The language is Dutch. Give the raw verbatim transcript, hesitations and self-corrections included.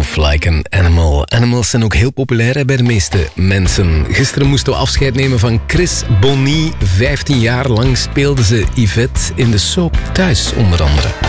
Move Like an Animal. Animals zijn ook heel populair hè, bij de meeste mensen. Gisteren moesten we afscheid nemen van Chris Bonny. Vijftien jaar lang speelde ze Yvette in de soap Thuis, onder andere.